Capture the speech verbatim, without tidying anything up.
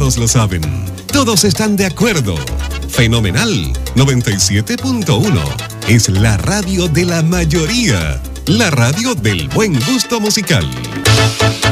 todos lo saben. Todos están de acuerdo. Fenomenal. noventa y siete punto uno. Es la radio de la mayoría. La radio del buen gusto musical.